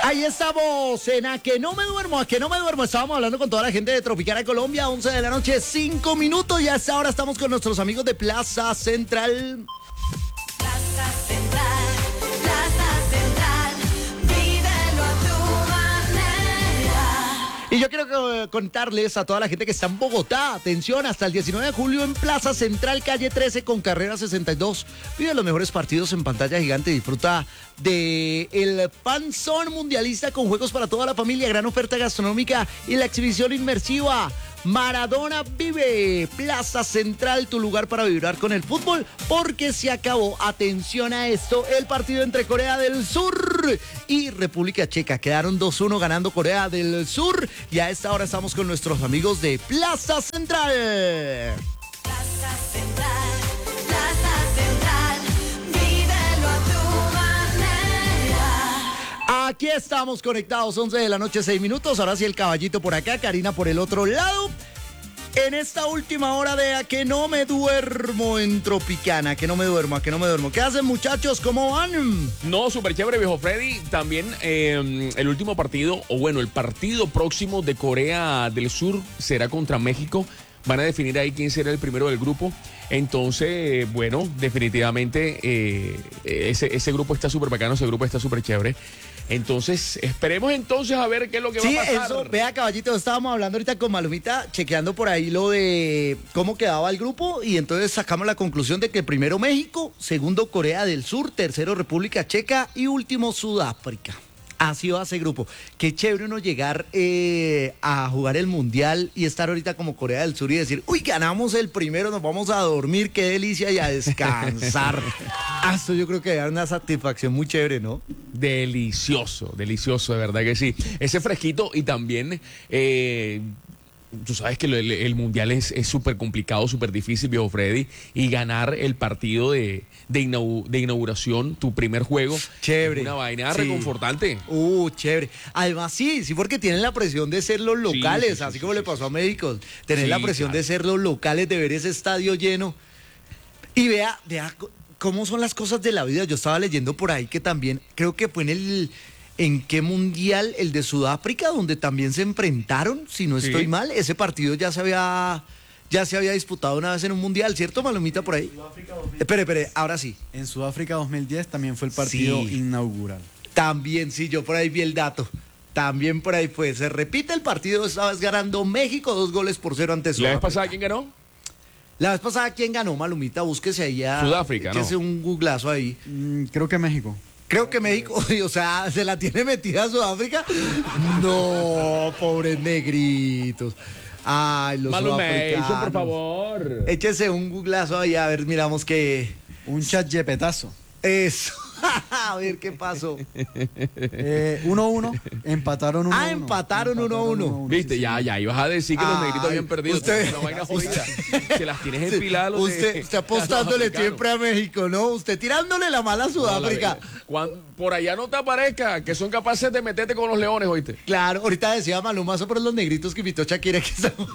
Ahí estamos en A Que No Me Duermo, A Que No Me Duermo. Estábamos hablando con toda la gente de Tropicana Colombia, 11 de la noche, 5 minutos. Y hasta ahora estamos con nuestros amigos de Plaza Central. Plaza Central, vívelo a tu manera. Y yo quiero contarles a toda la gente que está en Bogotá, atención, hasta el 19 de julio en Plaza Central, calle 13 con carrera 62. Vive los mejores partidos en pantalla gigante, disfruta de el Panzón Mundialista con juegos para toda la familia, gran oferta gastronómica y la exhibición inmersiva. Maradona vive, Plaza Central, tu lugar para vibrar con el fútbol, porque se acabó, atención a esto, el partido entre Corea del Sur y República Checa. Quedaron 2-1 ganando Corea del Sur y a esta hora estamos con nuestros amigos de Plaza Central. Plaza Central, vívelo a tu manera. Aquí estamos conectados, 11 de la noche, 6 minutos. Ahora sí el caballito por acá, Karina por el otro lado. En esta última hora de A Que No Me Duermo en Tropicana, A Que No Me Duermo, A Que No Me Duermo. ¿Qué hacen, muchachos? ¿Cómo van? No, súper chévere, viejo Freddy. También el último partido, o bueno, el partido próximo de Corea del Sur será contra México. Van a definir ahí quién será el primero del grupo. Entonces, bueno, definitivamente ese grupo está súper bacano, ese grupo está súper chévere. Entonces, esperemos entonces a ver qué es lo que va a pasar. Sí, eso, vea, caballito, estábamos hablando ahorita con Malumita, chequeando por ahí lo de cómo quedaba el grupo, y entonces sacamos la conclusión de que primero México, segundo Corea del Sur, tercero República Checa y último Sudáfrica. Así va ese grupo. Qué chévere uno llegar a jugar el Mundial y estar ahorita como Corea del Sur y decir, uy, ganamos el primero, nos vamos a dormir, qué delicia, y a descansar. Esto yo creo que da una satisfacción muy chévere, ¿no? Delicioso, delicioso, de verdad que sí. Ese fresquito y también... tú sabes que el Mundial es súper complicado, súper difícil, viejo Freddy, y ganar el partido de inauguración, tu primer juego, chévere, una vaina reconfortante. Chévere. Además, sí, porque tienen la presión de ser los locales, así como le pasó a México, tener la presión de ser los locales, de ver ese estadio lleno. Y vea cómo son las cosas de la vida. Yo estaba leyendo por ahí que también, creo que fue ¿en qué mundial? El de Sudáfrica, donde también se enfrentaron, si no estoy mal. Ese partido ya se había disputado una vez en un mundial, ¿cierto, Malumita, por ahí? Espere, ahora sí. En Sudáfrica 2010 también fue el partido inaugural. También, sí, yo por ahí vi el dato. También por ahí fue. Se repite el partido, esta vez ganando México 2-0 ante Sudáfrica. ¿La vez pasada quién ganó? La vez pasada, ¿quién ganó, Malumita? Búsquese ahí a... Sudáfrica, ¿no? Búsquese un googlazo ahí. Creo que México. Creo que México, o sea, ¿se la tiene metida a Sudáfrica? No, pobres negritos. Ay, los sudafricanos. por favor. Échese un googlazo ahí, a ver, miramos que... Un chat-yepetazo. Eso. A ver qué pasó. 1-1, empataron 1-1. Empataron 1-1. Viste, sí, ya ibas a decir que los negritos habían perdido. Usted, una vaina jodida. Que las tienes enfiladas. Usted apostándole siempre a México, ¿no? Usted tirándole la mala a Sudáfrica. Por allá no te aparezca, que son capaces de meterte con los leones, ¿oíste? Claro, ahorita decía Maluma sobre los negritos que invitó Shakira que estamos...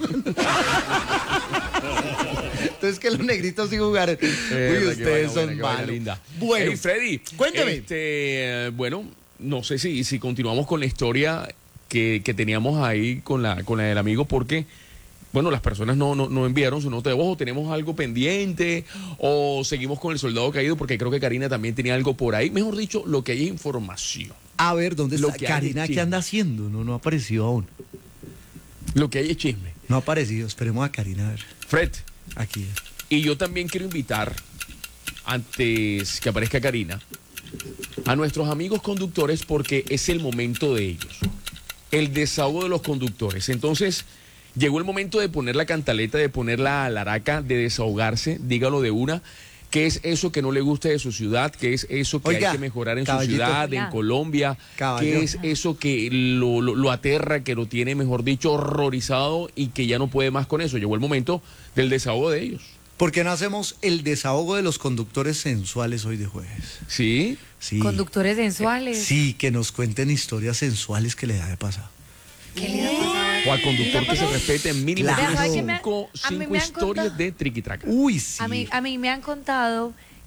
Entonces que los negritos sí jugaron. Uy, ustedes son malos. Bueno, hey, Freddy, cuénteme. Bueno, no sé si continuamos con la historia que teníamos ahí con la del amigo, porque bueno, las personas no enviaron su nota de voz, o tenemos algo pendiente, o seguimos con el soldado caído, porque creo que Karina también tenía algo por ahí. Mejor dicho, lo que hay es información. A ver, ¿dónde está Karina? ¿Qué anda haciendo? No ha aparecido aún. Lo que hay es chisme. No ha aparecido, esperemos a Karina, a ver. Fred. Aquí. Y yo también quiero invitar, antes que aparezca Karina, a nuestros amigos conductores, porque es el momento de ellos. El desahogo de los conductores. Entonces, llegó el momento de poner la cantaleta, de poner la alaraca, de desahogarse, dígalo de una. ¿Qué es eso que no le gusta de su ciudad? ¿Qué es eso que hay que mejorar en su ciudad, en Colombia? ¿Qué es eso que lo aterra, que lo tiene, mejor dicho, horrorizado y que ya no puede más con eso? Llegó el momento del desahogo de ellos. ¿Por qué no hacemos el desahogo de los conductores sensuales hoy de jueves? ¿Sí? Sí. ¿Conductores sensuales? Sí, que nos cuenten historias sensuales que les haya pasado. ¿Qué le ha pasado? O al conductor que se respete, mínimo Claro. cinco historias de triquitraca. Uy, sí. A mí me han contado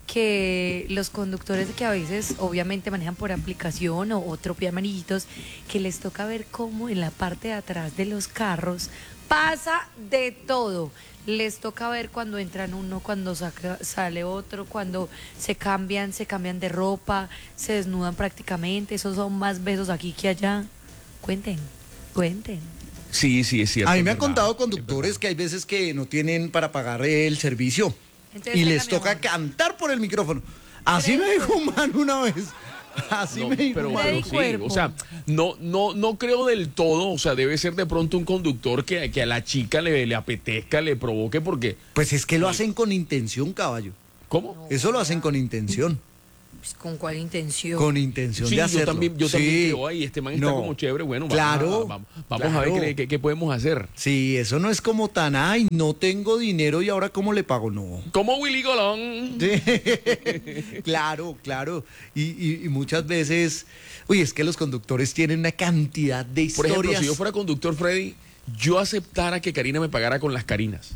que los conductores que a veces obviamente manejan por aplicación o tropean amarillitos, que les toca ver cómo en la parte de atrás de los carros pasa de todo. Les toca ver cuando entran uno, cuando sale otro, cuando se cambian de ropa, se desnudan prácticamente. Esos son más besos aquí que allá. Cuenten. Sí, es cierto. A mí me es han verdad, contado conductores que hay veces que no tienen para pagar el servicio Entonces, y venga, les mi toca amor. cantar por el micrófono. Así me dijo un man una vez. Así No, me dijo pero, un Freddy man. pero sí, Cuerpo. o sea, no creo del todo, o sea, debe ser de pronto un conductor que a la chica le apetezca, le provoque, porque, Pues es que lo hacen con intención, caballo. ¿cómo? Eso lo hacen con intención. Pues, ¿con cuál intención? Con intención Sí, de hacerlo. yo también Sí. creo, ay, este man está No. como chévere, bueno, Claro, vamos claro. a ver qué podemos hacer. Sí, eso no es como tan, ay, no tengo dinero y ahora cómo le pago. No. Como Willy Colón. Sí. Claro. Y muchas veces, uy, es que los conductores tienen una cantidad de Por historias. ejemplo, si yo fuera conductor, Freddy, yo aceptara que Karina me pagara con las Carinas.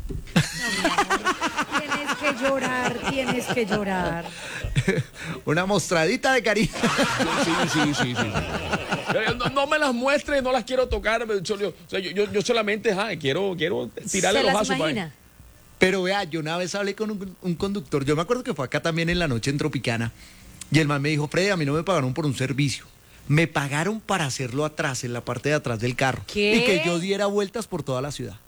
Tienes que llorar. Una mostradita de cariño. Sí. No me las muestre, no las quiero tocar. Yo solamente quiero tirarle ¿Se los las vasos. imagina? Pero vea, yo una vez hablé con un conductor, yo me acuerdo que fue acá también en la noche en Tropicana, y el man me dijo, Freddy, a mí no me pagaron por un servicio, me pagaron para hacerlo atrás, en la parte de atrás del carro, ¿Qué? y que yo diera vueltas por toda la ciudad.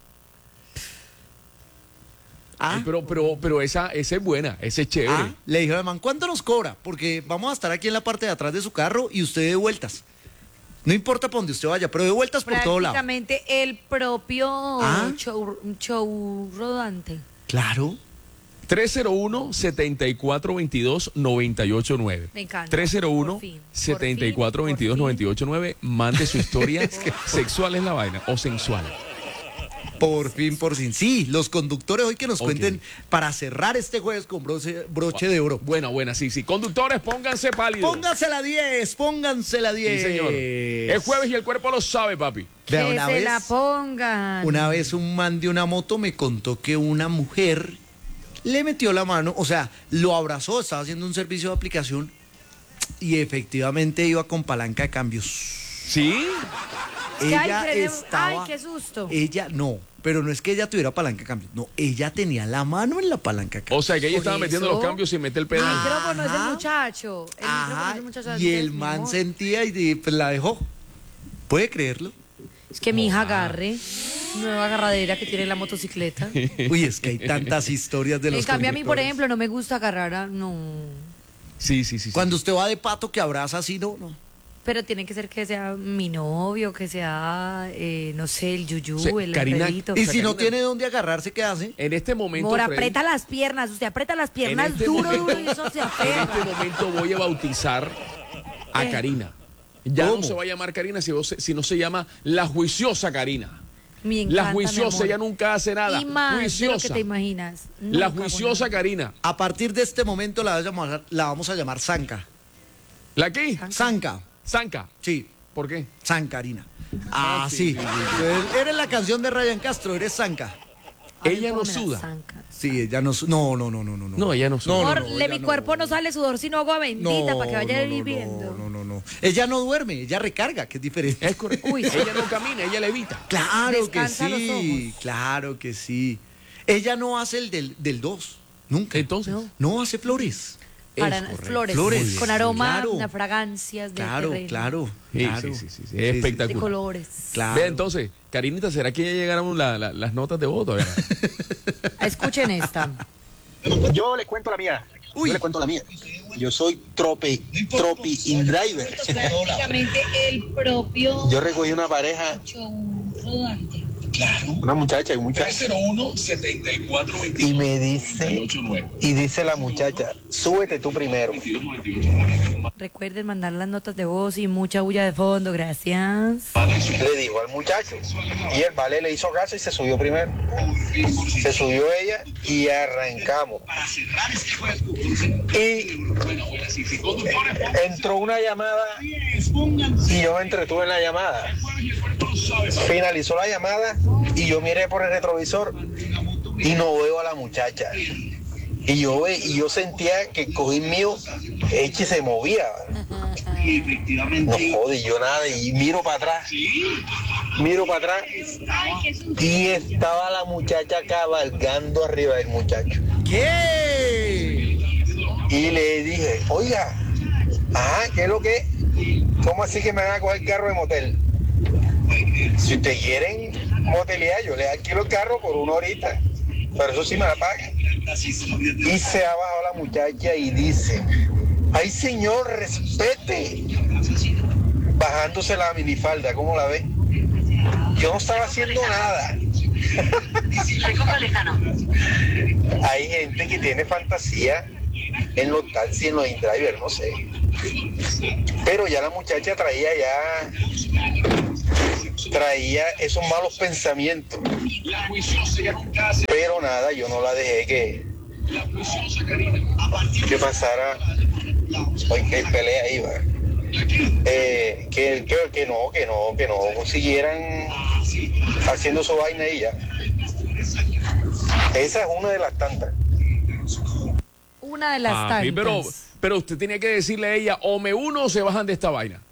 Ay, pero esa es buena, esa es chévere. Le dijo al man, ¿cuánto nos cobra? Porque vamos a estar aquí en la parte de atrás de su carro y usted de vueltas. No importa para donde usted vaya, pero de vueltas por todo lado. Prácticamente el propio ¿Ah? show rodante. Claro. 301-7422-989. Me encanta. Por fin. 301-7422-989. Mande su historia. Sexual es la vaina o sensual. Por fin. Sí, los conductores hoy que nos Ok. cuenten para cerrar este jueves con broche de oro. Buena, sí. Conductores, pónganse pálidos. Pónganse la 10. Sí, señor. Es jueves y el cuerpo lo sabe, papi. Vea, Que una se vez- la pongan. Una vez un man de una moto me contó que una mujer le metió la mano, o sea, lo abrazó, estaba haciendo un servicio de aplicación y efectivamente iba con palanca de cambios. ¿Sí? Ella Ay, estaba... qué susto. Ella, no, pero no es que ella tuviera palanca de cambios, no, ella tenía la mano en la palanca de cambios. O sea, que ella Por estaba metiendo eso. los cambios sin meter el El pedal. micrófono es Ajá. del muchacho. El micrófono Ajá, es del muchacho. y el Entonces, mi man amor, sentía y pues la dejó. ¿Puede creerlo? Es que mi hija agarre. Nueva agarradera que tiene la motocicleta. Uy, es que hay tantas historias de En los cambio, a mí, por conductores. ejemplo, no me gusta agarrar no. Sí. Cuando usted va de pato que abraza así, no. Pero tiene que ser que sea mi novio, que sea, no sé, el yuyú, Sí, el Karina, enredito. Y si no Karina- tiene dónde agarrarse, ¿qué hace? En este momento, Amor, Freddy, aprieta las piernas. Usted aprieta las piernas este duro momento- y eso se en aferra. este momento voy a bautizar a ¿Qué? Karina. Ya ¿Cómo? no se va a llamar Karina, sino se llama la juiciosa Karina. Me encanta, La mi juiciosa, amor. ella nunca hace nada. Y más de lo que Juiciosa. te imaginas. La Nunca, juiciosa bueno. Karina. A partir de este momento la vamos a llamar Zanca. ¿La qué? Zanca. Zanca. Sí, ¿Por qué? Zancarina. Ah, Ah, sí, sí. sí, Eres la canción de Ryan Castro, eres Zanca. Ay, Ella no cómo me la suda. zanca. Sí, ella no. No. No, ella no suda. Amor, no, de ella mi no. cuerpo no sale sudor sino agua bendita para que vaya viviendo. No. Ella no duerme, ella recarga, que es diferente. Es correcto. Uy, sí. Ella no camina, ella levita. Claro que Descansa los sí, ojos. claro que sí. Ella no hace el del 2, nunca. Entonces, No. No hace flores. Para es correcto. flores, Flores, con aroma, claro. unas fragancias de Claro, terreno, claro. Sí, claro. sí. Es espectacular. de colores. Claro. Vea, entonces, Karinita, ¿será que ya llegaron las notas de voto? A ver. Escuchen esta. Yo le cuento la mía. Uy. Yo le cuento la mía. Yo soy tropi in-driver. Prácticamente el propio Yo recogí una pareja, show rodante. una muchacha y un muchacho. 301-7422. Y me dice, y dice la muchacha, súbete tú primero. Recuerden mandar las notas de voz y mucha bulla de fondo, gracias. Le dijo al muchacho. Y el vale le hizo caso y se subió primero. Se subió ella y arrancamos. Y entró una llamada y yo me entretuve en la llamada. Finalizó la llamada y yo miré por el retrovisor y no veo a la muchacha. Y Y yo sentía que el cojín mío, se movía. No jode, yo nada, y miro para atrás, y estaba la muchacha cabalgando arriba del muchacho. ¿Qué? Y le dije, oiga, ¿qué es lo que es? ¿Cómo así que me van a coger el carro de motel? Si ustedes quieren motelear, yo les alquilo el carro por 1 horita, pero eso sí me la pagan. Y se ha bajado la muchacha y dice, ay señor, respete. Bajándose la minifalda, ¿cómo la ve? Yo no estaba haciendo nada. Hay gente que tiene fantasía en los taxis, en los InDriver, no sé. Pero ya la muchacha traía esos malos pensamientos. Pero nada, yo no la dejé que pasara. Hoy que pelea ahí, va. Que no siguieran haciendo su vaina ahí ya. Esa es una de las tantas. Una de las tantas. Sí, pero usted tenía que decirle a ella, o me uno o se bajan de esta vaina.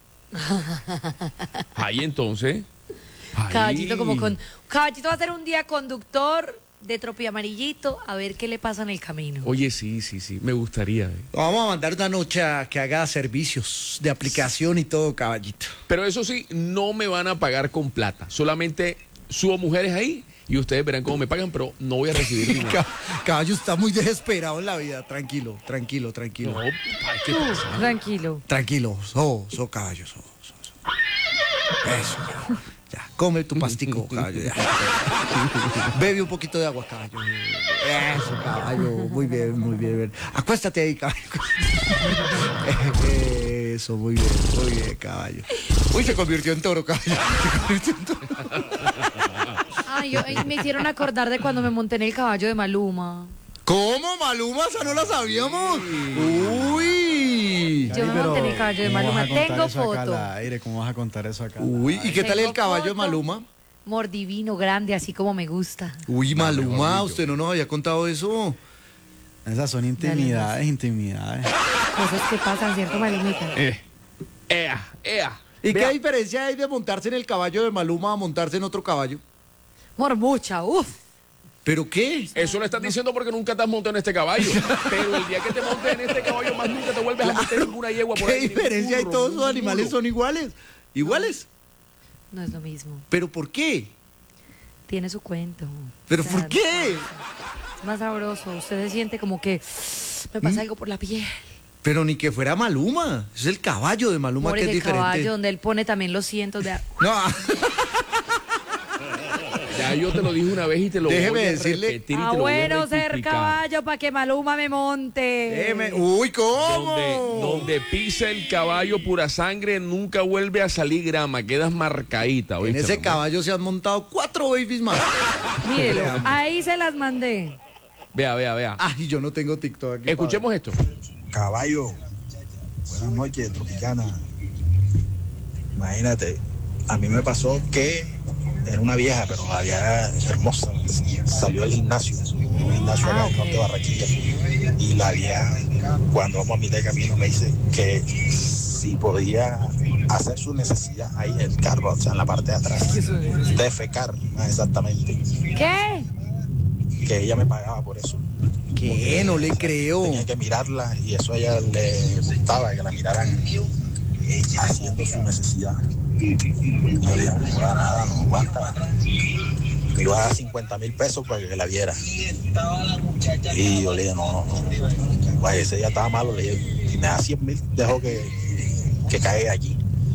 Ahí entonces. Caballito Caballito va a ser un día conductor de Tropi Amarillito, a ver qué le pasa en el camino. Oye, sí, me gustaría. Vamos a mandar una noche a que haga servicios de aplicación y todo, caballito. Pero eso sí, no me van a pagar con plata. Solamente subo mujeres ahí y ustedes verán cómo me pagan, pero no voy a recibir dinero. Caballo está muy desesperado en la vida. Tranquilo. No, ay, ¿qué pasa? Tranquilo. Tranquilo. Caballo. Eso. Ya, come tu pastico, caballo. Ya. Bebe un poquito de agua, caballo. Eso, caballo. Muy bien. Acuéstate ahí, caballo. Eso, muy bien, caballo. Uy, se convirtió en toro, caballo. Ay, me hicieron acordar de cuando me monté en el caballo de Maluma. ¿Cómo, Maluma? ¿Esa no la sabíamos? Uy. Yo me monté en el caballo de Maluma. Tengo foto. ¿Cómo vas a contar eso acá? Uy, ¿y qué tal el caballo de Maluma? Mordivino, grande, así como me gusta. Uy, Maluma, usted no nos había contado eso. Esas son intimidades. Cosas que pasan, ¿cierto, Malumita? ¿Y qué diferencia hay de montarse en el caballo de Maluma a montarse en otro caballo? Mucha, uff. ¿Pero qué? Eso lo estás diciendo porque nunca te has montado en este caballo. Pero el día que te montes en este caballo, más nunca te vuelves a meter en una yegua por ¿Qué ahí. diferencia hay? Todos los animales son iguales. ¿Iguales? No es lo mismo. ¿Pero por qué? Tiene su cuento. ¿Pero por qué? Es más sabroso. Usted se siente como que me pasa algo por la piel. Pero ni que fuera Maluma. Es el caballo de Maluma que es diferente. El caballo donde él pone también los cientos de... No. Ya yo te lo dije una vez y te lo Déjeme voy a decirle. repetir y te lo voy a bueno ser rectificar. caballo para que Maluma me monte. Uy, ¿cómo? Donde pisa el caballo pura sangre, nunca vuelve a salir grama, quedas marcadita. En ¿oíste, ese mamá? caballo se han montado 4 babies más. Mírelo, ahí se las mandé. Vea. Ay, yo no tengo TikTok aquí. Escuchemos esto. Caballo, buenas noches, Tropicana. Imagínate, a mí me pasó que era una vieja, pero la vieja hermosa, salió del gimnasio, un gimnasio acá en Norte de Barranquilla, y la vieja, cuando vamos a mitad de camino, me dice que si podía hacer su necesidad ahí en el carro, o sea, en la parte de atrás, defecar, más exactamente, ¿Qué? que ella me pagaba por eso. ¿Qué? No le creo. Tenía que mirarla y eso a ella le gustaba, que la miraran haciendo su necesidad. Yo le dije, no da nada, no aguanta. Me iba a dar 50,000 pesos para que la viera. Y yo le dije, no. Pues ese día estaba malo, le dije, si me da 100,000, dejo que caiga allí.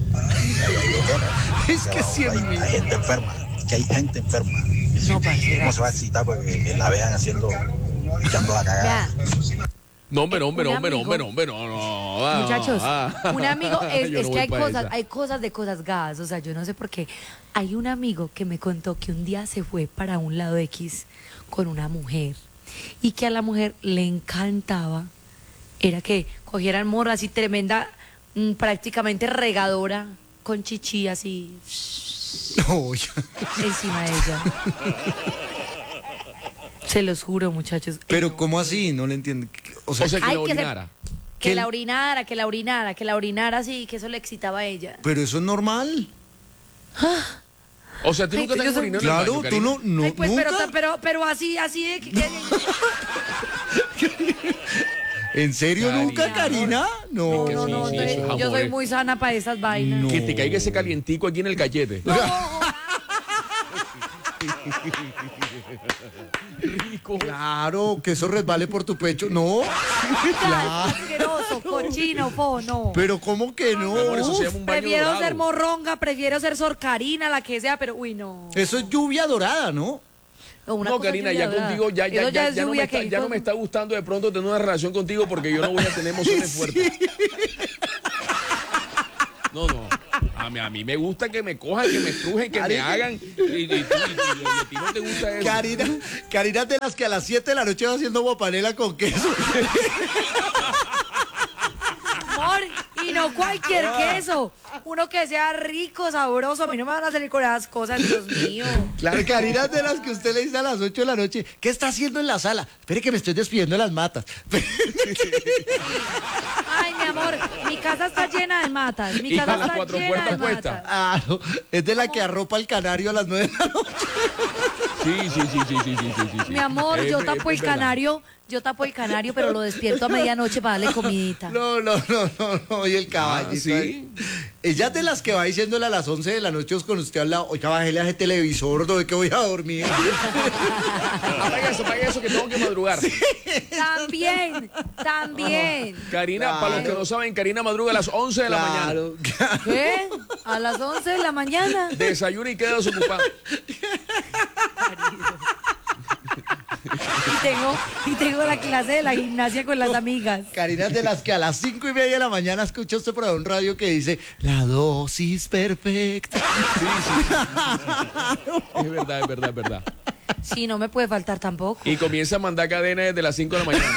Es que 100,000. Hay gente enferma, es que hay gente enferma. No, parcera. ¿Cómo se va a excitar porque la vean echando la cagada? No, hombre, no. Muchachos, un amigo, Yo no es que voy hay pa' cosas, esa. hay cosas de cosas gas, o sea, yo no sé por qué. Hay un amigo que me contó que un día se fue para un lado X con una mujer y que a la mujer le encantaba, era que cogieran morra así tremenda, prácticamente regadora, con chichi así No, encima de ella. Se los juro, muchachos. Pero No. ¿cómo así? No le entiendo. O sea, O sea, que Ay, la que se- orinara. Que la orinara así, que eso le excitaba a ella. pero eso es normal. O sea, tú Ay, nunca te yo has soy- orinado en el Claro, baño, tú Karina? no Ay, pues, nunca. pero así de ¿En serio Karina. nunca, Karina? No. que No, sí, no, sí, no, eso es yo soy amor. muy sana para esas vainas. No. Que te caiga ese calientico aquí en el gallete. Rico. Claro, que eso resbale por tu pecho. No. Ay, asqueroso, cochino, no. Pero ¿cómo que no? Mi amor, eso se llama un baño Prefiero dorado. ser morronga, prefiero ser sorcarina, la que sea, pero uy, no. Eso es lluvia dorada, ¿no? Una No, cosa Karina, lluvia ya dorada. contigo, ya Eso es no me lluvia está, que ya no me está gustando de pronto tener una relación contigo porque yo no voy a tener emociones fuertes. No, no. A mí me gusta que me cojan, que me estrujen, que me Karina. hagan. Y a ti no te gusta eso. Karina es de las que a las 7 de la noche va haciendo guapanela con queso. Amor, y no cualquier queso. Uno que sea rico, sabroso. A mí no me van a salir con esas cosas, Dios mío. Claro, Karina es de las que usted le dice a las 8 de la noche, ¿qué está haciendo en la sala? Espere que me estoy despidiendo de las matas. Ay, mi amor, mi casa está llena de matas. Mi Y casa con las está cuatro llena puertas de puestas. matas. Ah, no, es de la que arropa el canario a las 9 de la noche. Sí. Mi amor, Es- yo es tapo el verdad. canario, pero lo despierto a medianoche para darle comidita. No, y el caballito. sí. ahí. Ella es de las que va diciéndole a las 11 de la noche con usted al lado, oiga, bájele a ese televisor, ¿de que voy a dormir? Apaga eso que tengo que madrugar. También. Karina, para los que no saben, Karina madruga a las 11 de la mañana. Claro. ¿Qué? A las 11 de la mañana. Desayuna y queda desocupada. Y tengo la clase de la gimnasia con las amigas. Karina es de las que a las 5:30 de la mañana escucha usted por ahí un radio que dice, la dosis perfecta. Es verdad. Sí, no me puede faltar tampoco. Y comienza a mandar cadena desde las 5 de la mañana.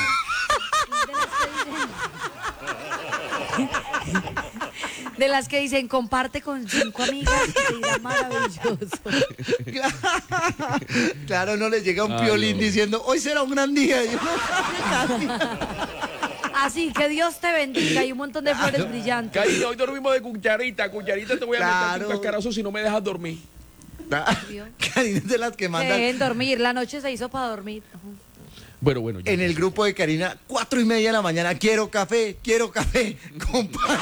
De las que dicen, comparte con 5 amigas y te irá maravilloso. Claro, no le llega un Ay, piolín no. diciendo, hoy será un gran día. Y uno, casi. Así, que Dios te bendiga y un montón de flores brillantes. Karina, hoy dormimos de cucharita. Cucharita te voy a meter Claro. un cascarazo si no me dejas dormir. Karina es de las que Que mandan dejen dormir, la noche se hizo para dormir. Bueno, ya. en el grupo de Karina, 4:30 de la mañana, quiero café, con pan.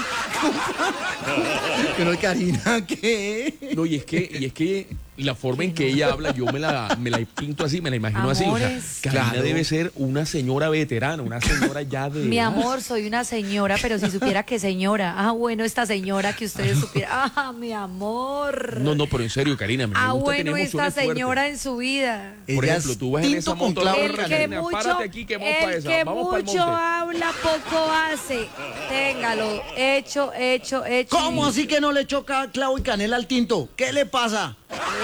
Pero Karina, ¿qué? No, y es que la forma en que ella habla, yo me la pinto así, me la imagino así. O sea, Amores. Karina Claro. debe ser una señora veterana, una señora ya de. Mi edad. amor, soy una señora, pero si supiera que señora. Ah, bueno, esta señora que ustedes supieran. Ah, mi amor. No, pero en serio, Karina, me Ah, gusta tener bueno, esta emociones fuertes. señora en su vida. Por Ella ejemplo, es tú vas en tinto esa con moto, clavo la de El verdad, que Karina, mucho, párate aquí que vamos para el esa. que Vamos para el mucho monte. habla, poco hace. Téngalo, hecho. ¿Cómo así que no le choca clavo y canela al tinto? ¿Qué le pasa?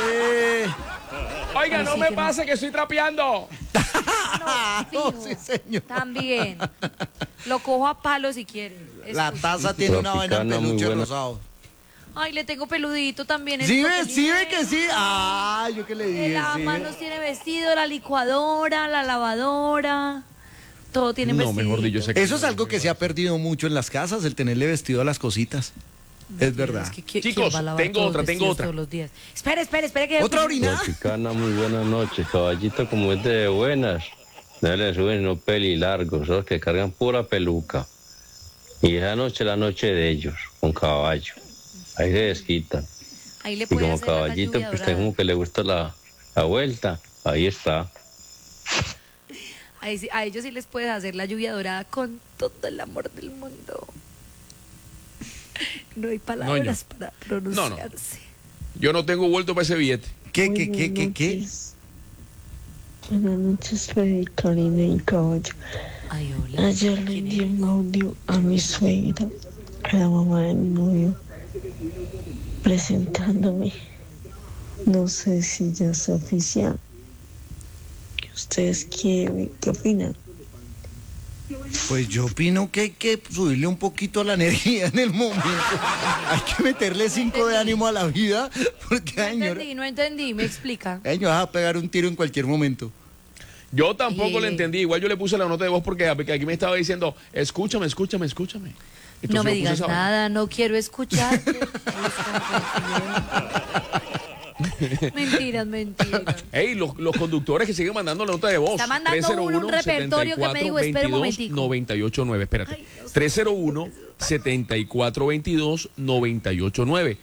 Oiga, Ay, no sí, me que no. pase que estoy trapeando. Fijo. sí, señor. También. Lo cojo a palo si quiere. La taza tiene una vaina en Tropicana, muy peluche buena. rosado. Ay, le tengo peludito también. ¿Sí es ve? lo que ¿Sí ve tiene. que sí? Ah, yo que le El dije. sí. lavamanos tiene vestido, la licuadora, la lavadora. Todo tiene No, vestido. mejor dicho, sé que Eso es algo que se ha perdido mucho en las casas, el tenerle vestido a las cositas. Es verdad. Chicos, tengo otra. Todos los días. Espere, que... ¿Otra orina? Tropicana, muy buenas noches. Caballito, como es de buenas, no le suben no pelilargos, esos que cargan pura peluca. Y esa noche es la noche de ellos, con caballo. Ahí se desquitan. Ahí le Y puede como hacer la caballito, lluvia pues usted dorada. como que le gusta la vuelta. Ahí está. Ahí sí- a ellos sí les puedes hacer la lluvia dorada con todo el amor del mundo. No hay palabras para pronunciarse. Yo no tengo vuelto para ese billete. ¿Qué? Buenas noches, Freddy, Karina y Caballo. Ay, hola. Ayer le envié un audio a mi suegra, a la mamá de mi novio, presentándome. No sé si ya es oficial. ¿Qué ustedes quieren? ¿Qué opinan? Pues yo opino que hay que subirle un poquito a la energía en el momento. Hay que meterle 5 de ánimo a la vida, porque, No ay, señora, entendí, me explica. ay, me vas a pegar un tiro en cualquier momento. Yo tampoco le entendí. Igual yo le puse la nota de voz porque aquí me estaba diciendo, escúchame. Entonces no me yo puse digas esa vaina. nada, no quiero escucharte. Mentiras. Ey, los conductores que siguen mandando la nota de voz. Está mandando un repertorio que me dijo, espera un momentico. 989, espérate. Ay, Dios. 301-7422-989.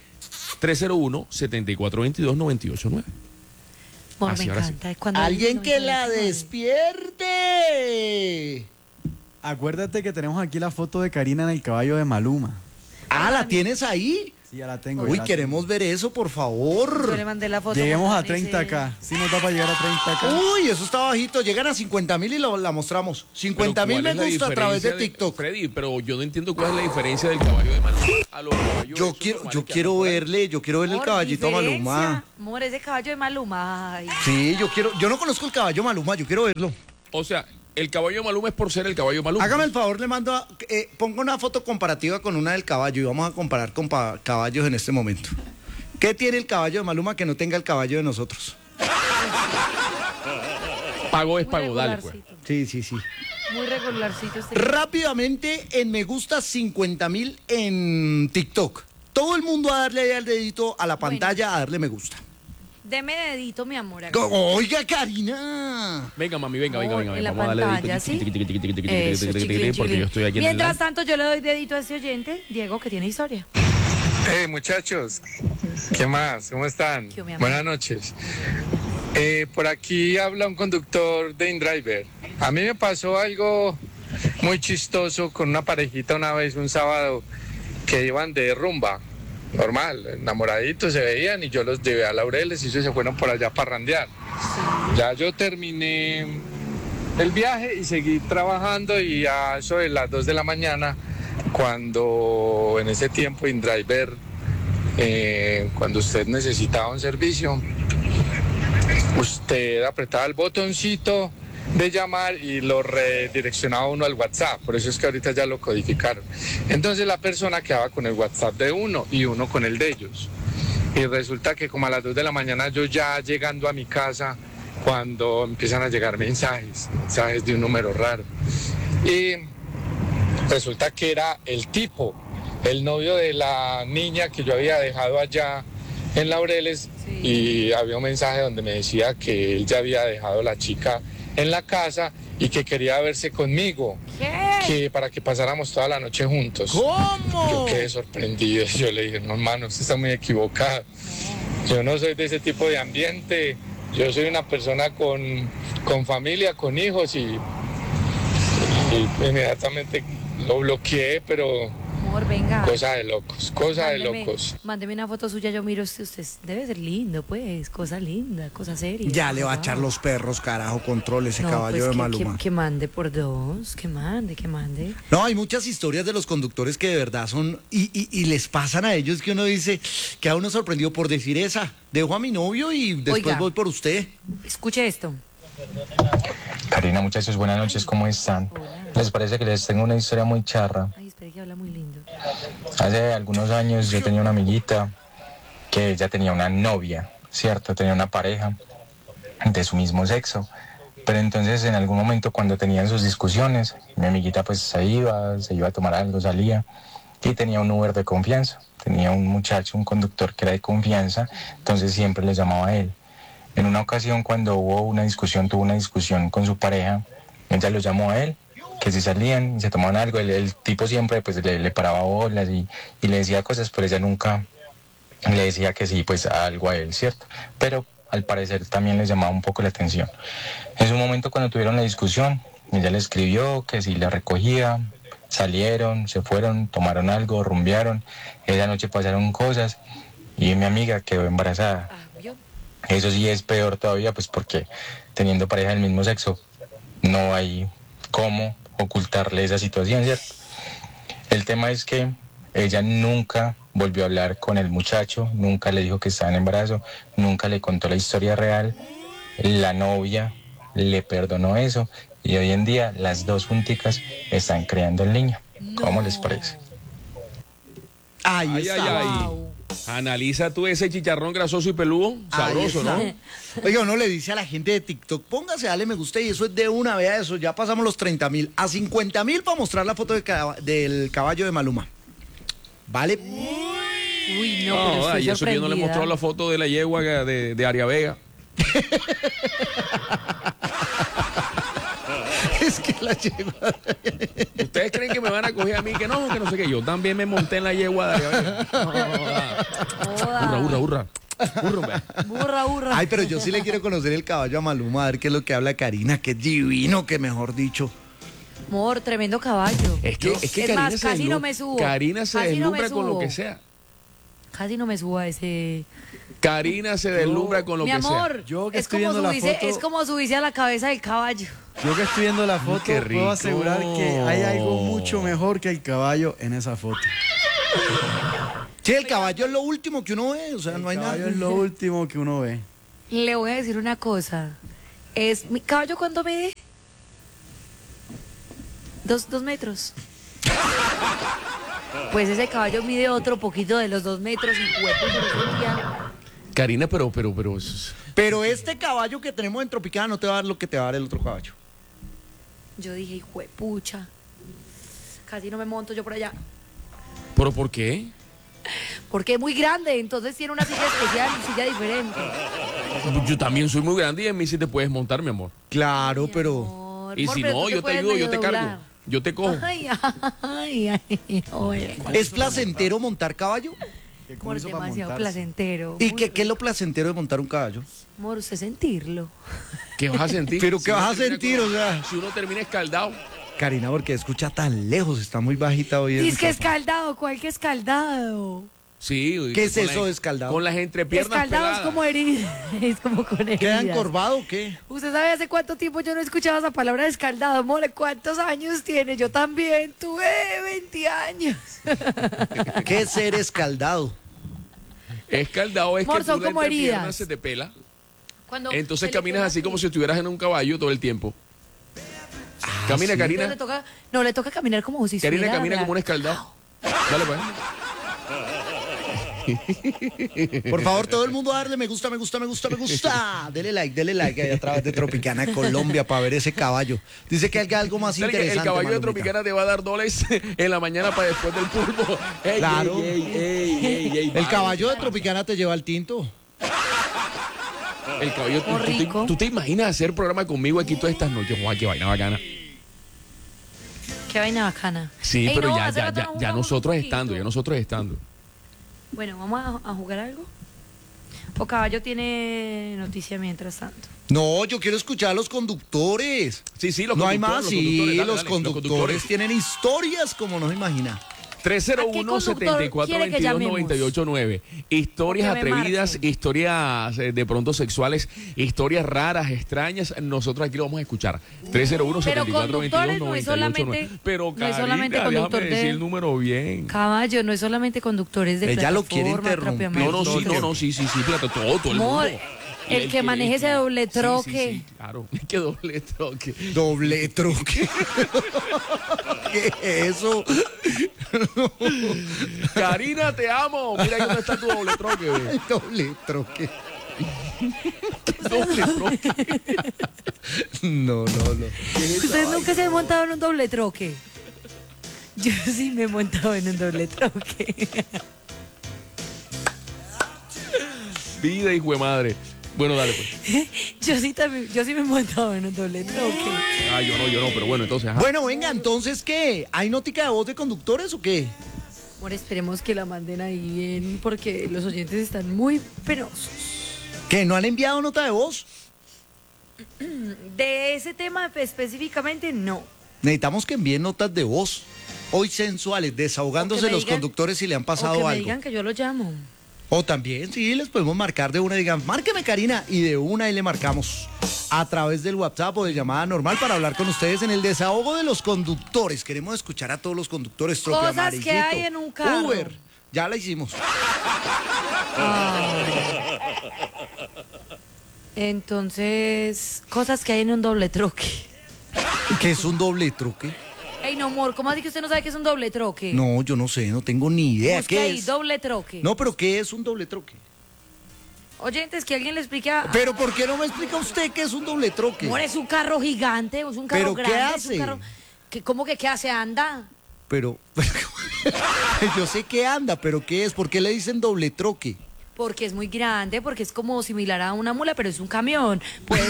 301-7422-989. Amor, Así, me ahora sí. encanta. Cuando Alguien dice que la 99. despierte. Acuérdate que tenemos aquí la foto de Karina en el caballo de Maluma. Ah, ¿la tienes ahí? Sí, ya la tengo. Uy, ya la queremos ver eso, por Yo favor. le mandé la foto. tengo. Lleguemos a con ese- 30K. Sí nos da para llegar a 30K. Uy, eso está bajito. Llegan a 50,000 y la mostramos. 50,000 me ¿Cuál es la gusta a través de diferencia TikTok. Freddy, pero yo no entiendo cuál es la diferencia del caballo de Maluma a los caballos Yo esos quiero normales que verle el Amor, caballito a diferencia. Maluma. Amor, ese caballo de Maluma. Ay. Sí, yo no conozco el caballo Maluma, yo quiero verlo. O sea, el caballo de Maluma es por ser el caballo de Maluma. Hágame el favor, le mando, ponga una foto comparativa con una del caballo y vamos a comparar con caballos en este momento. ¿Qué tiene el caballo de Maluma que no tenga el caballo de nosotros? Pago es Muy pago, dale pues. regularcito. Sí. Muy regularcito este. Rápidamente, en me gusta 50,000 en TikTok. Todo el mundo a darle ahí al dedito a la pantalla, a darle me gusta. Deme dedito, mi amor. Oiga, Karina. Venga, mami, venga. En la Vamos a darle pantalla, dedito, ¿sí? tiqui, tiqui, tiqui, tiqui, Eso, tiqui, tiqui, chiquilín, porque chiquilín. yo estoy aquí en el Mientras live. tanto, yo le doy dedito a ese oyente, Diego, que tiene historia. Muchachos, ¿qué más? ¿Cómo están? ¿Qué, mi amor? Buenas noches. Por aquí habla un conductor de InDriver. A mí me pasó algo muy chistoso con una parejita una vez, un sábado, que iban de rumba. Normal, enamoraditos se veían y yo los llevé a Laureles y ellos se fueron por allá a parrandear. Ya yo terminé el viaje y seguí trabajando y a eso de las 2 de la mañana, cuando en ese tiempo InDriver, cuando usted necesitaba un servicio, usted apretaba el botoncito de llamar y lo redireccionaba uno al WhatsApp. Por eso es que ahorita ya lo codificaron. Entonces la persona quedaba con el WhatsApp de uno y uno con el de ellos. Y resulta que como a las 2 de la mañana, yo ya llegando a mi casa, cuando empiezan a llegar mensajes de un número raro. Y resulta que era el tipo, el novio de la niña que yo había dejado allá en Laureles. Sí. Y había un mensaje donde me decía que él ya había dejado a la chica en la casa y que quería verse conmigo, que para que pasáramos toda la noche juntos. ¿Cómo? Yo quedé sorprendido. Yo le dije, no, hermano, usted está muy equivocado. Yo no soy de ese tipo de ambiente. Yo soy una persona con familia, con hijos y inmediatamente lo bloqueé, pero Amor, venga. cosa de locos. Mándeme una foto suya, yo miro, usted debe ser lindo, pues, cosa linda, cosa seria. Ya le va a Wow. echar los perros, carajo, controle ese No, caballo pues de Maluma. que mande por dos, que mande. No, hay muchas historias de los conductores que de verdad son, y les pasan a ellos que uno dice, que a uno sorprendió por decir esa. Dejo a mi novio y después Oiga. voy por usted. Escuche esto. Karina, muchachos, buenas noches, ¿cómo están? ¿Les parece que les tengo una historia muy charra? Ay, espere que habla muy lindo. Hace algunos años yo tenía una amiguita que ella tenía una novia, ¿cierto? Tenía una pareja de su mismo sexo. Pero entonces en algún momento cuando tenían sus discusiones, mi amiguita pues se iba a tomar algo, salía y tenía un Uber de confianza. Tenía un muchacho, un conductor que era de confianza, entonces siempre le llamaba a él. En una ocasión cuando tuvo una discusión con su pareja, ella lo llamó a él, que si salían y se tomaban algo, el tipo siempre pues le paraba bolas y le decía cosas, pero ella nunca le decía que sí, pues algo a él, ¿cierto? Pero al parecer también les llamaba un poco la atención. En su momento cuando tuvieron la discusión, ella le escribió que si la recogía, salieron, se fueron, tomaron algo, rumbearon, esa noche pasaron cosas y mi amiga quedó embarazada. Eso sí es peor todavía, pues porque teniendo pareja del mismo sexo, no hay cómo ocultarle esa situación, ¿cierto? El tema es que ella nunca volvió a hablar con el muchacho, nunca le dijo que estaba en embarazo, nunca le contó la historia real. La novia le perdonó eso y hoy en día las dos junticas están creando el niño. ¿Cómo les parece? Ahí está. Ay. Wow. Analiza tú ese chicharrón grasoso y peludo, sabroso, ¿no? Oiga, uno le dice a la gente de TikTok, póngase, dale me gusta y eso es de una, vea eso, ya pasamos los 30.000, a 50.000 para mostrar la foto del caballo de Maluma. ¿Vale? Uy, no, pero estoy y eso que yo no le he mostrado la foto de la yegua de Aria Vega. Es que la yegua... ¿Ustedes creen que me van a coger a mí? Que no sé qué. Yo también me monté en la yegua de Aria Vega. Burra. Ay, pero yo sí le quiero conocer el caballo a Maluma, a ver qué es lo que habla Karina, que es divino, que mejor dicho. Amor, tremendo caballo. Es que Karina más, casi no me subo. Karina se Casi no me deslumbra con lo subo. que sea. Casi no me subo a ese... Karina se deslumbra con lo Mi que amor, sea. Yo que es estoy como, viendo la subirse, foto- es como subirse a la cabeza del caballo. Yo que estoy viendo la foto, qué rico. puedo asegurar que hay algo mucho mejor que el caballo en esa foto. Sí, el caballo es lo último que uno ve, o sea, no hay El nada. caballo es lo último que uno ve. Le voy a decir una cosa. ¿Mi caballo cuánto mide? 2 metros. Pues ese caballo mide otro poquito de los 2 metros y huevos se lo sentía. Karina, pero Pero este caballo que tenemos en Tropicana no te va a dar lo que te va a dar el otro caballo. Yo dije, hijo de pucha. Casi no me monto yo por allá. ¿Pero por qué? Porque es muy grande, entonces tiene una silla especial y silla diferente. Yo también soy muy grande y en mí sí te puedes montar, mi amor. Claro, pero... Amor, Y amor, si pero no, tú yo te puedes ayudo, yo medio te cargo. doblar. Yo te cojo. Ay, oye. ¿Es placentero montar caballo? Amor, demasiado placentero. ¿Y qué es lo placentero de montar un caballo? Amor, usted sentirlo. ¿Qué vas a sentir? ¿Pero qué uno vas a termina sentir, o sea? Si uno termina escaldado. Karina, porque escucha tan lejos, está muy bajita hoy. Y es que escaldado, ¿cuál que escaldado? Sí. ¿Qué es con eso de escaldado? Con las entrepiernas Escaldado es peladas. como heridas, es como con heridas. ¿Queda encorvado o qué? ¿Usted sabe hace cuánto tiempo yo no escuchaba esa palabra de escaldado? More, ¿cuántos años tiene? Yo también tuve 20 años. ¿Qué es ser escaldado? Escaldado es Amor, que son tú la como entrepierna heridas. se te pela. Cuando Entonces se le caminas pega así como si estuvieras en un caballo todo el tiempo. Camina, ¿sí? Karina. No, le toca caminar como si Karina estuviera camina como un escaldado. Dale, pues. Por favor, todo el mundo a darle me gusta. Dele like ahí a través de Tropicana Colombia para ver ese caballo. Dice que hay algo más ¿Sabes que interesante. el caballo de Malumita. Tropicana te va a dar $2 en la mañana para después del pulpo. Ey, Claro. ey, El caballo de Tropicana te lleva al tinto. El caballo, Oh, rico. ¿tú te imaginas hacer programa conmigo aquí todas estas noches? Guau, qué vaina bacana. Qué vaina bacana. Sí, Ey, pero no, ya hace rato no jugamos nosotros un estando, poquito. Bueno, ¿vamos a jugar algo? ¿O caballo tiene noticia mientras tanto? No, yo quiero escuchar a los conductores. Sí, los No hay conductores, más, los conductores, sí, dale, los dale, conductores tienen historias como no se imagina. 301-7422-989. Historias O que me atrevidas, marquen. historias de pronto sexuales, historias raras, extrañas. Nosotros aquí lo vamos a escuchar. 301-7422-989. Pero no es solamente Karina, conductor déjame decir de- el número bien. Caballo, no es solamente conductores de Ella lo quiere plataforma interrumpir. propiamente. No, sí, fíjate, todo el Amor, mundo. el que maneje ese doble troque. Sí, claro, que doble troque. Doble truque. ¿Qué es eso? Karina, te amo. Mira ahí dónde está tu doble troque. Ve. El doble troque. Doble troque. No. ¿Ustedes nunca se han montado en un doble troque? Yo sí me he montado en un doble troque. Vida, hijo de madre. Bueno, dale pues. Yo sí me he montado en un doble troque. Ah, yo no, pero bueno, entonces. Ajá. Bueno, venga, entonces, ¿qué? ¿Hay nótica de voz de conductores o qué? Amor, esperemos que la manden ahí bien porque los oyentes están muy penosos. ¿Que no han enviado nota de voz? De ese tema específicamente, no. Necesitamos que envíen notas de voz. Hoy sensuales, desahogándose O que me los digan- conductores si le han O pasado que me algo. digan que yo lo llamo. O también, sí, les podemos marcar de una, digan, márqueme Karina, y de una y le marcamos a través del WhatsApp o de llamada normal para hablar con ustedes en el desahogo de los conductores. Queremos escuchar a todos los conductores. Troque Cosas que amarillito, hay en un carro. Uber, ya la hicimos. Entonces, cosas que hay en un doble troque. ¿Qué es un doble truque? Ey, no, amor, ¿cómo así que usted no sabe qué es un doble troque? No, yo no sé, no tengo ni idea. Busque ¿Qué ahí, es? doble troque. No, pero ¿qué es un doble troque? Oyentes, que alguien le explique a... Pero ¿por qué no me explica usted qué es un doble troque? Amor, es un carro gigante, es un carro ¿Pero grande. qué es un hace? carro ¿cómo que qué hace? ¿Anda? Pero yo sé que anda, pero ¿qué es? ¿Por qué le dicen doble troque? Porque es muy grande, porque es como similar a una mula, pero es un camión. Puede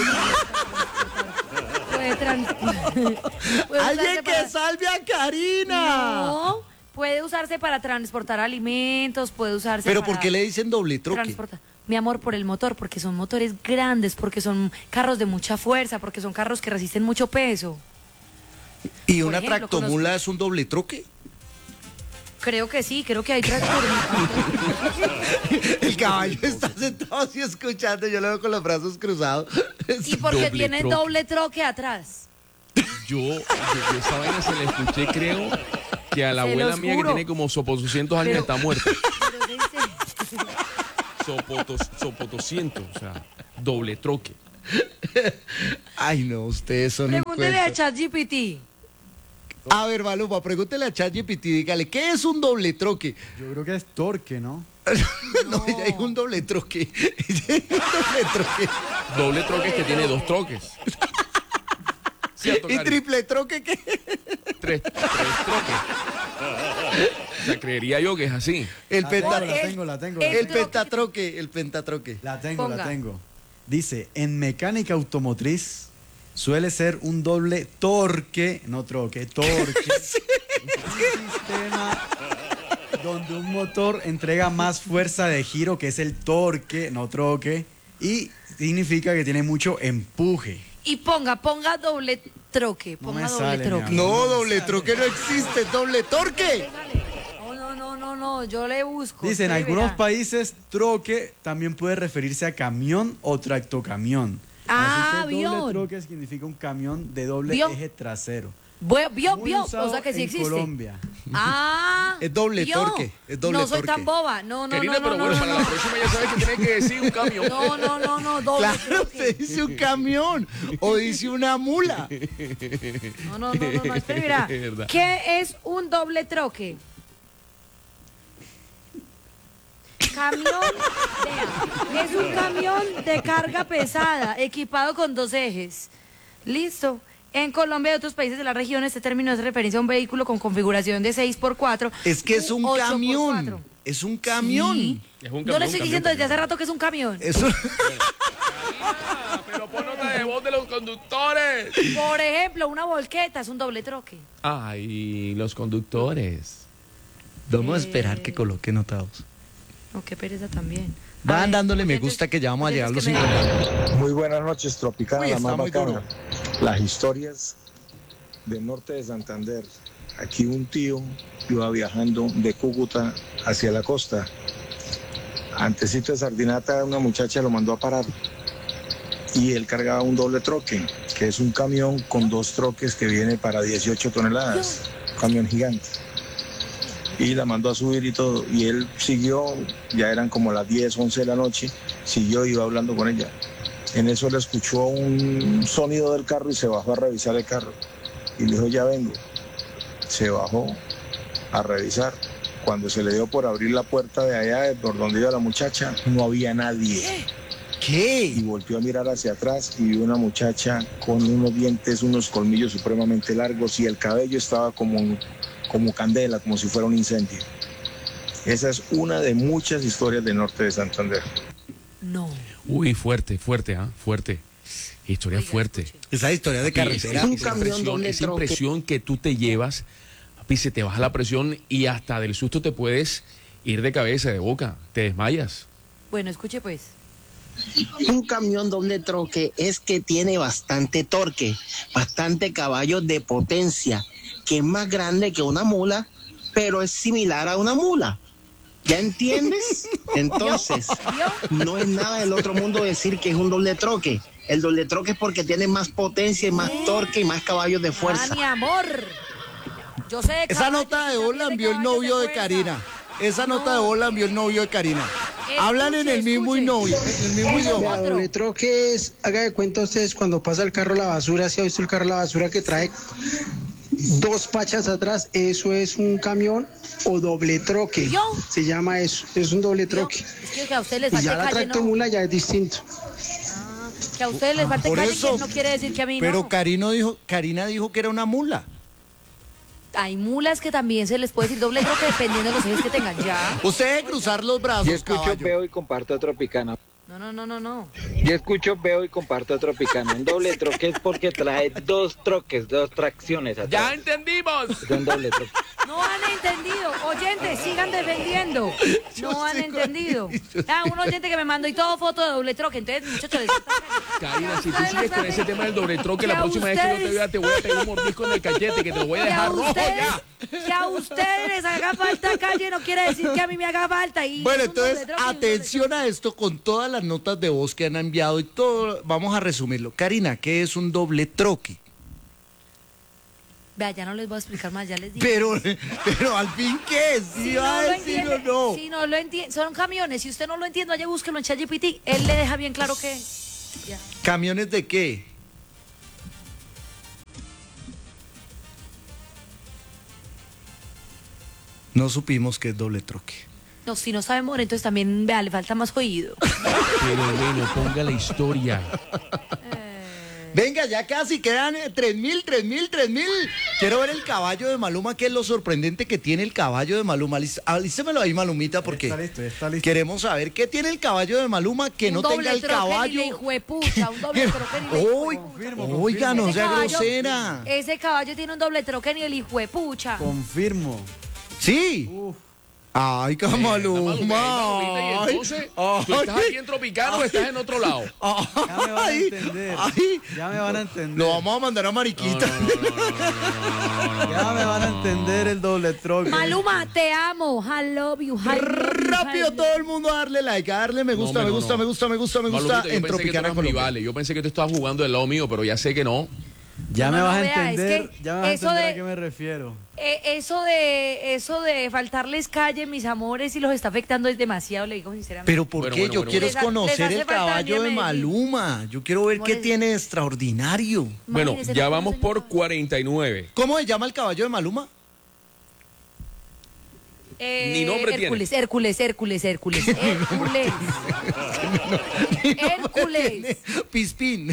¡Alguien que salve a Karina! No, puede usarse para transportar alimentos, puede usarse ¿Pero para... por qué le dicen doble troque? transportar. Mi amor, por el motor, porque son motores grandes, porque son carros de mucha fuerza, porque son carros que resisten mucho peso. ¿Y Por una ejemplo, tractomula es un doble troque? Creo que sí, creo que hay tractores. El caballo está sentado así escuchando, yo lo veo con los brazos cruzados. Y porque Doble tiene troque. doble troque atrás. Yo esa vaina se la escuché, creo que a la Se abuela los mía que juro. tiene como 200 años Pero- está muerta. Pero Sopotoscientos, o sea, doble troque. Ay, no, ustedes son un pregúntele a cuento. ChatGPT. A ver, Maluma, pregúntele a ChatGPT, dígale, ¿qué es un doble troque? Yo creo que es torque, ¿no? No, ella dijo un doble troque. Ella dijo un doble troque. Doble troque es que tiene dos troques. ¿Cierto, ¿Y Cari? triple troque qué? Tres troques. O sea, creería yo que es así. El La pentatroque. tengo, la tengo. el- El pentatroque, el pentatroque. La tengo, Ponga. la tengo. Dice, en mecánica automotriz suele ser un doble torque, no troque, torque. Un sistema donde un motor entrega más fuerza de giro, que es el torque, no troque, y significa que tiene mucho empuje. Y ponga doble troque. No Ponga me doble sale, mi troque. amor. No, doble troque no existe, doble torque. No, yo le busco. Dice, en usted algunos verá. países, troque también puede referirse a camión o tractocamión. Ah, Así que vio. doble troque significa un camión de doble ¿Vio? eje trasero. Vio, Muy o usado sea que sí en existe. Colombia. Ah, Es doble ¿vio? torque, es doble no soy torque. tan boba. No, Karina, no, pero no, bueno, no, para no. la próxima ya sabes que tienes que decir un camión. No, doble Claro, troque. usted dice un camión o dice una mula. No, espera, mira. Es verdad. ¿Qué es un doble troque? Camión, vea, es un camión de carga pesada, equipado con dos ejes. Listo. En Colombia y otros países de la región, este término hace referencia a un vehículo con configuración de 6x4. Es que es un 8x4. camión. Es un camión. Sí. Es un No camión, le estoy diciendo desde hace rato que es un camión. Es un- Pero pon nota de voz de los conductores. Por ejemplo, una volqueta es un doble troque. Ay, los conductores. Vamos a esperar que coloque notados. No, qué pereza también. A Van ver, dándole me oyentes- gusta que ya vamos a llegar a los oyentes que me 50. Muy buenas noches, Tropicana, Uy, la está más muy bacana. duro. Las historias del norte de Santander. Aquí un tío iba viajando de Cúcuta hacia la costa. Antecito de Sardinata, una muchacha lo mandó a parar. Y él cargaba un doble troque, que es un camión con dos troques que viene para 18 toneladas. Un camión gigante. Y la mandó a subir y todo. Y él siguió, ya eran como las 10, 11 de la noche, siguió y iba hablando con ella. En eso le escuchó un sonido del carro y se bajó a revisar el carro. Y le dijo, ya vengo. Se bajó a revisar. Cuando se le dio por abrir la puerta de allá, por donde iba la muchacha, no había nadie. ¿Qué? Y volvió a mirar hacia atrás y vio una muchacha con unos dientes, unos colmillos supremamente largos y el cabello estaba como candela, como si fuera un incendio. Esa es una de muchas historias del norte de Santander. No. Uy, fuerte, ¿ah? Fuerte. Historia Oiga, fuerte. escuche. Esa historia de carretera. Esa impresión que tú te llevas, papi, se te baja la presión y hasta del susto te puedes ir de cabeza, de boca, te desmayas. Bueno, escuche pues. Un camión doble troque es que tiene bastante torque, bastante caballos de potencia, que es más grande que una mula, pero es similar a una mula. ¿Ya entiendes? Entonces, no es nada del otro mundo decir que es un doble troque. El doble troque es porque tiene más potencia y más torque y más caballos de fuerza. Ah, mi amor. Yo sé de Esa caballos, nota de yo voz la sé envió el caballos novio de fuerza. Karina. Esa nota de voz la envió el novio de Karina. Hablan en el mismo escuche. novio, en el mismo idioma. Otro. Doble troque es, haga de cuenta ustedes cuando pasa el carro a la basura, si ha visto el carro a la basura que trae 2 pachas atrás, eso es un camión o doble troque. ¿Yo? Se llama eso, es un doble troque. Es que a ustedes les Y falte ya la calle, ¿no? tractomula ya es distinto. Que a ustedes les falte Por calle, eso, que no quiere decir que a mí pero no. Karina dijo que era una mula. Hay mulas que también se les puede decir doble troque dependiendo de los ejes que tengan ya. Usted debe cruzar los brazos, Yo escucho, caballo. veo y comparto Tropicana. No. Yo escucho, veo y comparto Tropicana. Un doble troque es porque trae 2 troques, 2 tracciones atrás. ¡Ya entendimos! Es un doble troque. No han entendido. Oyentes, sigan defendiendo. No han entendido. Un oyente que me mandó y todo foto de doble troque. Entonces, muchachos, Karina, si tú sigues con ese tema del doble troque, la próxima vez que yo te vea te voy a pegar un mordisco en el cachete que te lo voy a dejar rojo ya. Que a ustedes les haga falta calle no quiere decir que a mí me haga falta. Y Bueno, es un doble entonces, troque, atención a esto con todas las notas de voz que han enviado y todo. Vamos a resumirlo. Karina, ¿qué es un doble troque? Vea, ya no les voy a explicar más, ya les dije. Pero al fin, ¿qué es? ¿Sí va a decir o no? Si no lo entiende, son camiones. Si usted no lo entiende, vaya, búsquelo en ChatGPT. Él le deja bien claro que ya. ¿Camiones de qué? No supimos qué es doble troque. No, si no sabe morir, entonces también, vea, le falta más oído. Pero bueno, ponga la historia. Venga, ya casi quedan 3.000. Quiero ver el caballo de Maluma, que es lo sorprendente que tiene el caballo de Maluma. Alístemelo ahí, Malumita, porque está listo. queremos saber qué tiene el caballo de Maluma que no tenga el caballo. Un doble troque ni de hijuepucha. Oiga, no sea caballo- grosera. Ese caballo tiene un doble troque ni el hijuepucha. Confirmo. Sí. Ay, Maluma. Y entonces, ¿tú estás aquí en Tropicano o estás en otro lado? Ya me van a entender. Ya me van a entender. Lo vamos a mandar a Mariquita. Ya me van a entender el doble troque. Maluma, te amo. I love you. Rápido todo el mundo a darle like, a darle me gusta, me gusta Malumita, en Tropicana Colombia. Vale, yo pensé que tú estabas jugando del lado mío, pero ya sé que no. Ya me vas a vea, entender, es que ya me vas a eso entender de- a qué me refiero. Eso de faltarles calle, mis amores, y los está afectando es demasiado, le digo sinceramente. Pero ¿por qué? Yo quiero conocer les hace el falta caballo de Medellín. Maluma. Yo quiero ver qué tiene de extraordinario. Bueno, ya vamos por 49. ¿Cómo se llama el caballo de Maluma? Ni nombre tiene. Hércules. Pispín.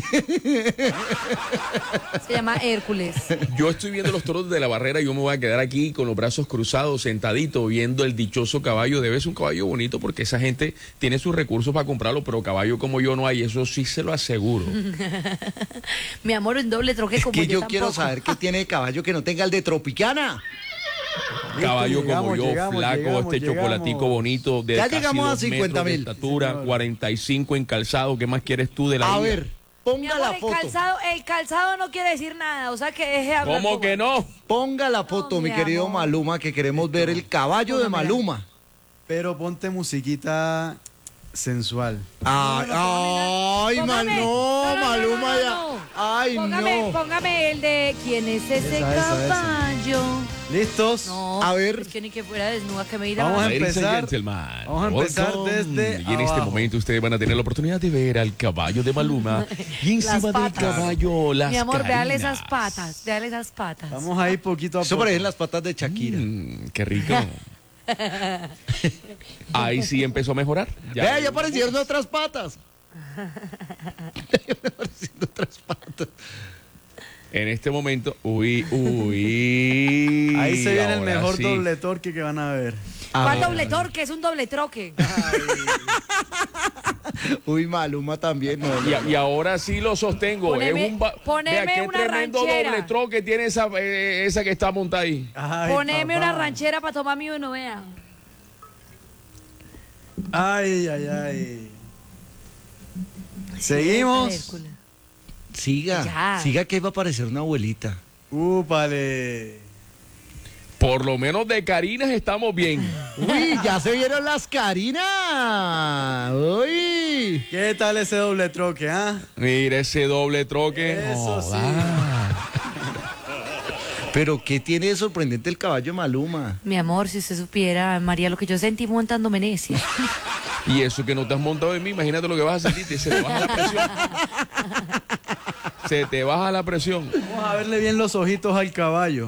Se llama Hércules. Yo estoy viendo los toros de la barrera y yo me voy a quedar aquí con los brazos cruzados, sentadito, viendo el dichoso caballo. Debe ser un caballo bonito porque esa gente tiene sus recursos para comprarlo, pero caballo como yo no hay, eso sí se lo aseguro. Mi amor, un doble troque como Que yo tampoco. quiero saber qué tiene de caballo que no tenga el de Tropicana. Caballo Llegamos, como yo, llegamos, flaco, llegamos, este chocolatico bonito, de Ya casi llegamos a 2 metros 50.000. de estatura, 45 en calzado. ¿Qué más quieres tú de la A vida? ver, Mi ponga amor, la foto. el calzado no quiere decir nada, o sea que deje de hablar. ¿Cómo que no? Ponga la foto, mi mi querido amor. Maluma, que queremos ver el caballo de Póngamela. Maluma. Pero ponte musiquita sensual. Ay, Maluma ya. Ay, no. Póngame el de ¿quién es ese Esa. caballo? ¿Listos? No, A ver. es que ni que fuera desnuda que me dirá. Vamos a Ladies and empezar. gentlemen, Vamos a empezar welcome. desde Y en este abajo. momento ustedes van a tener la oportunidad de ver al caballo de Maluma y encima del patas. caballo las Mi amor, véale esas carinas. patas. Vamos a ir poquito a Eso poco. parecen las patas de Shakira. Qué rico. Ahí sí empezó a mejorar. Vea, ya aparecieron otras patas. Ya aparecieron otras patas. En este momento, uy. Ahí se viene el ahora mejor sí. doble torque que van a ver. ¿Cuál doble torque? Es un doble troque. Uy, Maluma también. No, no. Y ahora sí lo sostengo. Poneme- es un poneme Vea, qué una tremendo ranchera. doble troque tiene esa que está montada ahí. Ay, Poneme papá. una ranchera para tomar mi uno, vea. Ay, ay, ay. Seguimos. Hércules. Siga, Ya. siga que va a aparecer una abuelita. Úpale. Por lo menos de Carinas estamos bien. Uy, ya se vieron las Carinas. Uy. ¿Qué tal ese doble troque, ah? Mira ese doble troque. Eso sí. Pero ¿qué tiene de sorprendente el caballo de Maluma? Mi amor, si usted supiera, María, lo que yo sentí montándome en ese. Y eso que no te has montado en mí, imagínate lo que vas a sentir, se te baja la presión. Se te baja la presión. Vamos a verle bien los ojitos al caballo.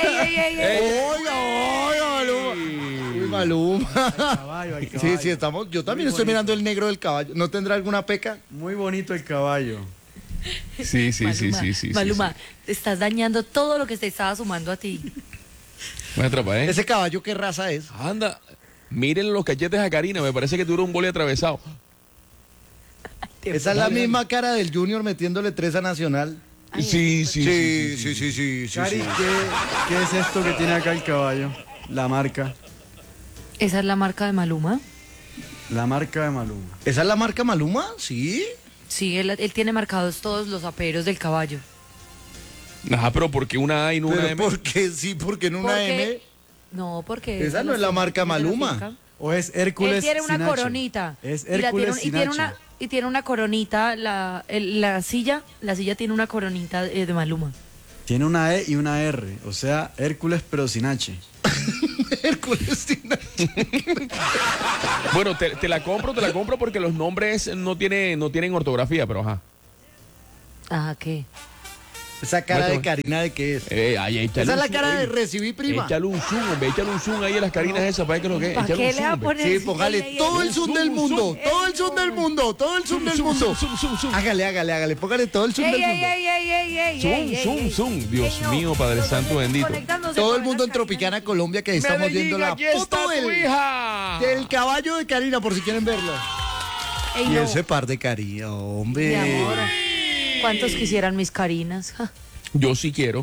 Oiga, Maluma. Uy, Maluma. Caballo. Sí, estamos. Yo también estoy mirando el negro del caballo. ¿No tendrá alguna peca? Muy bonito el caballo. Sí. Maluma, te estás dañando todo lo que te estaba sumando a ti. Me atrapa, ¿eh? ¿Ese caballo qué raza es? Anda, miren los cachetes a Karina, me parece que tuvo un boli atravesado. Esa es la misma cara del Junior metiéndole 3 a Nacional. Sí. Cari, ¿qué es esto que tiene acá el caballo? La marca. ¿Esa es la marca de Maluma? La marca de Maluma. ¿Esa es la marca Maluma? Sí. Sí, él tiene marcados todos los aperos del caballo. Ajá, pero ¿por qué una A y no una M? ¿Por qué sí? ¿Por qué no una M? No, porque... Esa no es la marca Maluma. ¿O es Hércules Él tiene una Sinache? coronita. Es Hércules Sinache. Y tiene una coronita, la silla tiene una coronita de Maluma. Tiene una E y una R, o sea, Hércules pero sin H. Hércules Sinache. Bueno, te la compro porque los nombres no tienen ortografía, pero ajá. Ajá, ¿qué? Esa cara de Karina, ¿de qué es? Ahí Esa es la cara de recibí prima. Échale un zoom, hombre, échale un zoom ahí a las Carinas esas, para que lo que ¿Para qué le va a poner? Sí, póngale todo el zoom del mundo, todo el zoom del mundo, todo el zoom del mundo. Hágale, póngale todo el zoom del mundo. Zoom. Dios mío, Padre Santo bendito. Todo el mundo en Tropicana, Colombia, que estamos viendo la foto del caballo de Karina, por si quieren verla. Y ese par de Karina, hombre. Mi amor, ¿cuántos quisieran mis Karinas? Yo sí quiero.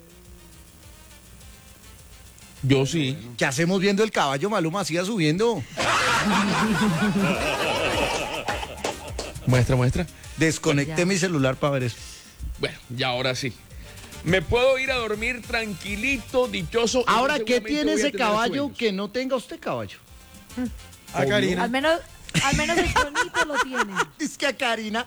Yo sí. ¿Qué hacemos viendo el caballo, Maluma? Siga subiendo. Muestra. Desconecté mi celular para ver eso. Bueno, ya ahora sí. Me puedo ir a dormir tranquilito, dichoso. Ahora, ¿qué tiene ese caballo que no tenga usted caballo? A Karina. Al menos el tonito lo tiene. Es que a Karina.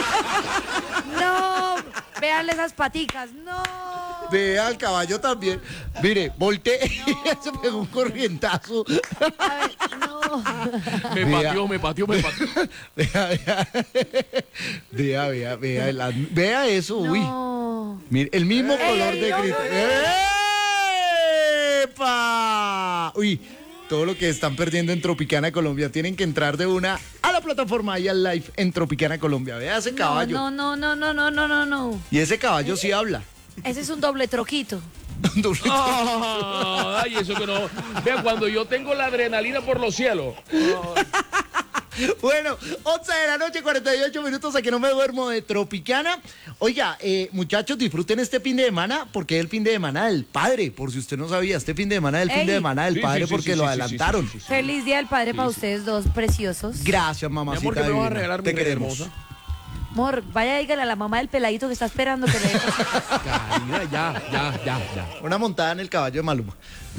No, véanle esas paticas, no. Vea al caballo también. Mire, volteé y se pegó un corrientazo. A ver, no. Me pateó. Vea eso, uy. No. Mire, el mismo color de no, grito. no. ¡Epa! Uy, todo lo que están perdiendo en Tropicana Colombia. Tienen que entrar de una a la plataforma y al live en Tropicana Colombia. Vea ese caballo. No. Y ese caballo sí habla. Ese es un doble troquito. Ay, eso que no. Vea, cuando yo tengo la adrenalina por los cielos. Bueno, 11 de la noche, 48 minutos, aquí no me duermo de Tropicana. Oiga, muchachos, disfruten este fin de semana, porque es el fin de semana del padre, por si usted no sabía, este fin de semana es el fin de semana del padre, porque lo adelantaron. Feliz Día del Padre para ustedes dos, preciosos. Gracias, mamacita. Mi amor, que me vas a regalar te mi queremos. hermosa. Amor, vaya, dígale a la mamá del peladito que está esperando que le dé cositas. Karina, ya. Una montada en el caballo de Maluma.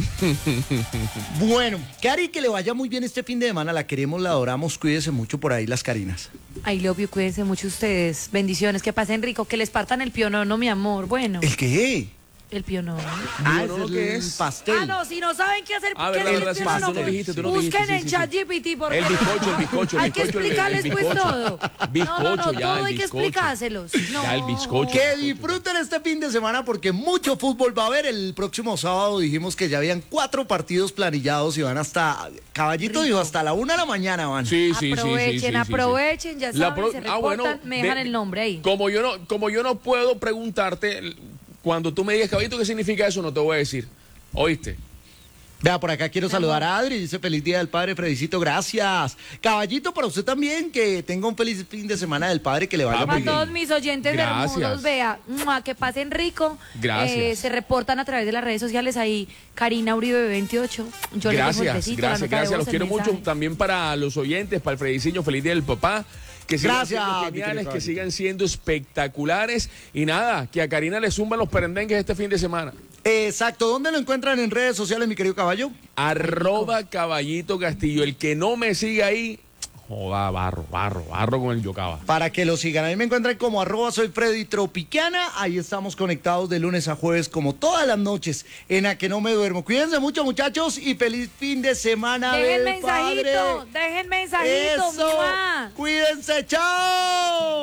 Bueno, Cari, que le vaya muy bien este fin de semana. La queremos, la adoramos. Cuídese mucho por ahí, las Carinas. I love you, cuídense mucho ustedes. Bendiciones, que pasen rico, que les partan el pionono, mi amor. Bueno. ¿El qué? El pionono. ¿Eso qué es? Pastel. No, si no saben qué hacer, ¿qué verdad, es el sí, pionono? tú no dijiste, Busquen en ChatGPT, porque El bizcocho. hay que explicarles pues todo. No, todo hay que explicárselos. Ya, el bizcocho. Que disfruten este fin de semana porque mucho fútbol va a haber. El próximo sábado dijimos que ya habían 4 partidos planillados y van hasta... Caballito dijo, hasta la 1 de la mañana van. Sí. Aprovechen, ya saben, se reportan, me dejan el nombre ahí. Como yo no puedo preguntarte, cuando tú me digas, caballito, ¿qué significa eso? No te voy a decir. ¿Oíste? Vea, por acá quiero saludar a Adri, dice feliz día del padre, Fredicito, gracias. Caballito, para usted también, que tenga un feliz fin de semana del padre, que le vaya muy A bien. todos mis oyentes hermosos, vea, que pasen rico. Gracias. Se reportan a través de las redes sociales ahí, Karina Uribe 28. Yo les dejo el besito, la nota de voz, Los el quiero mucho. mensaje. También para los oyentes, para el Frediciño, feliz día del papá. Que sigan Gracias, siendo geniales, que sigan siendo espectaculares. Y nada, que a Karina le zumban los perendengues este fin de semana. Exacto, ¿dónde lo encuentran en redes sociales, mi querido caballo? @Caballito Castillo. El que no me siga ahí, joda, barro con el yocaba. Para que lo sigan, ahí me encuentran como @soy Freddy Tropicana. Ahí estamos conectados de lunes a jueves, como todas las noches, en A Que No Me Duermo. Cuídense mucho, muchachos, y feliz fin de semana del padre. Dejen mensajito. Eso. ¡Mua! Cuídense, chao.